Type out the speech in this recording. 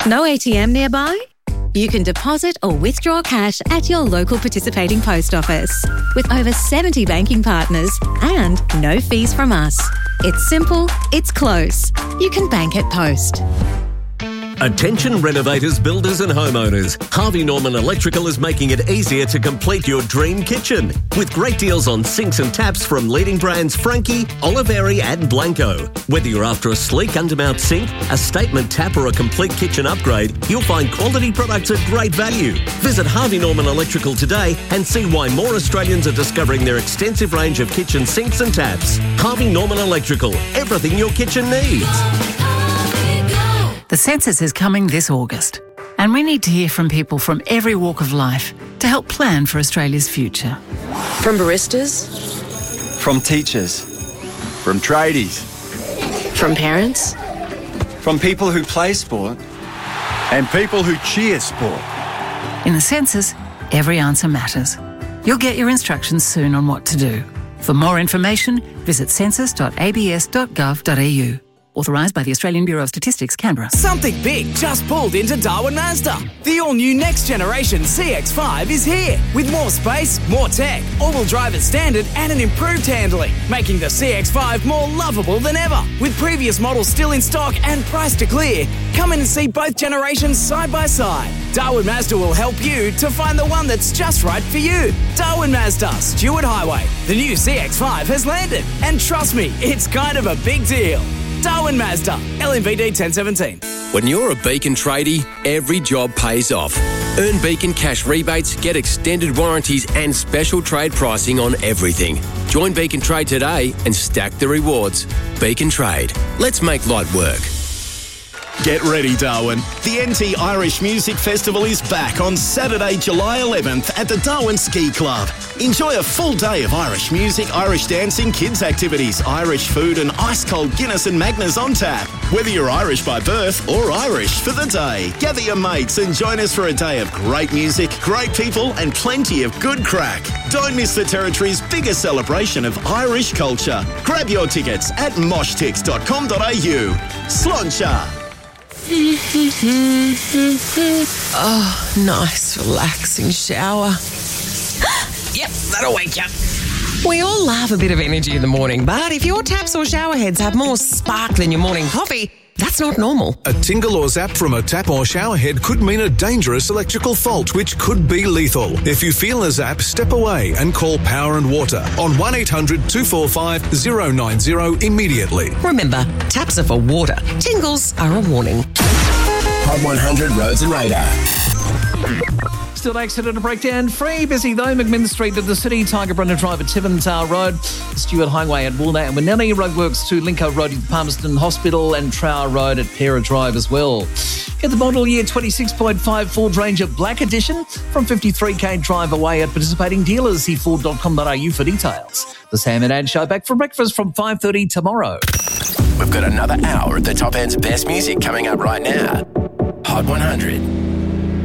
No ATM nearby? You can deposit or withdraw cash at your local participating post office with over 70 banking partners and no fees from us. It's simple, it's close. You can bank at Post. Attention renovators, builders and homeowners. Harvey Norman Electrical is making it easier to complete your dream kitchen. With great deals on sinks and taps from leading brands Franke, Oliveri and Blanco. Whether you're after a sleek undermount sink, a statement tap or a complete kitchen upgrade, you'll find quality products at great value. Visit Harvey Norman Electrical today and see why more Australians are discovering their extensive range of kitchen sinks and taps. Harvey Norman Electrical. Everything your kitchen needs. The census is coming this August, and we need to hear from people from every walk of life to help plan for Australia's future. From baristas, from teachers, from tradies, from parents, from people who play sport, and people who cheer sport. In the census, every answer matters. You'll get your instructions soon on what to do. For more information, visit census.abs.gov.au. Authorised by the Australian Bureau of Statistics, Canberra. Something big just pulled into Darwin Mazda. The all-new next generation CX-5 is here. With more space, more tech, all-wheel drive as standard and an improved handling, making the CX-5 more lovable than ever. With previous models still in stock and priced to clear, come in and see both generations side by side. Darwin Mazda will help you to find the one that's just right for you. Darwin Mazda, Stewart Highway. The new CX-5 has landed, and trust me, it's kind of a big deal. Darwin Mazda, LMVD 1017. When you're a Beacon tradie, every job pays off. Earn Beacon cash rebates, get extended warranties and special trade pricing on everything. Join Beacon Trade today and stack the rewards. Beacon Trade. Let's make light work. Get ready, Darwin. The NT Irish Music Festival is back on Saturday, July 11th at the Darwin Ski Club. Enjoy a full day of Irish music, Irish dancing, kids' activities, Irish food and ice-cold Guinness and Magners on tap. Whether you're Irish by birth or Irish for the day, gather your mates and join us for a day of great music, great people and plenty of good crack. Don't miss the Territory's biggest celebration of Irish culture. Grab your tickets at moshtix.com.au. Sláinte! Oh, nice, relaxing shower. Yep, that'll wake you up. We all love a bit of energy in the morning, but if your taps or shower heads have more spark than your morning coffee, that's not normal. A tingle or zap from a tap or shower head could mean a dangerous electrical fault, which could be lethal. If you feel a zap, step away and call Power and Water on 1-800-245-090 immediately. Remember, taps are for water. Tingles are a warning. Hot 100 Roads and Radar. Still accident breakdown free. Busy though. McMinn Street to the city, Tiger Brunner Drive at Tiventar Road, Stewart Highway at Woolner and Winnelly, roadworks to Linko Road at Palmerston Hospital and Trower Road at Pera Drive as well. Get the model year 26.5 Ford Ranger Black Edition from 53k drive away at participating dealers. See Ford.com.au for details. The Sam and Ann Show back for breakfast from 5:30 tomorrow. We've got another hour of the top end's best music coming up right now. Hot 100.